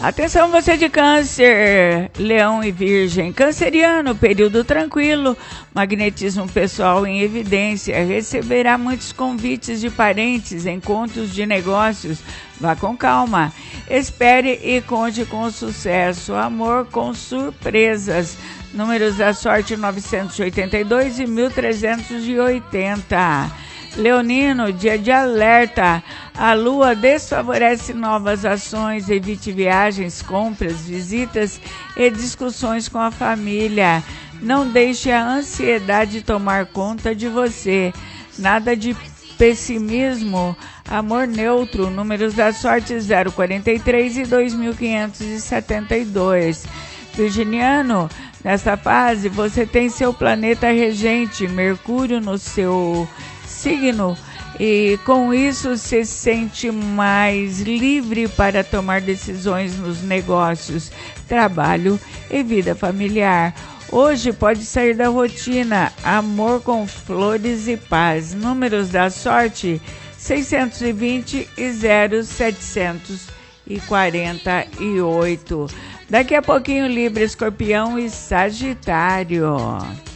Atenção você de Câncer, Leão e Virgem. Canceriano, período tranquilo, magnetismo pessoal em evidência, receberá muitos convites de parentes, encontros de negócios. Vá com calma, espere e conte com sucesso. Amor com surpresas. Números da sorte 982 e 1380. Leonino, dia de alerta. A lua desfavorece novas ações, evite viagens, compras, visitas e discussões com a família. Não deixe a ansiedade tomar conta de você. Nada de pessimismo. Amor neutro, números da sorte 043 e 2572. Virginiano, nesta fase você tem seu planeta regente, Mercúrio, no seu signo, e com isso se sente mais livre para tomar decisões nos negócios, trabalho e vida familiar. Hoje pode sair da rotina, amor com flores e paz. Números da sorte 620 e 0748. Daqui a pouquinho, Libra, Escorpião e Sagitário.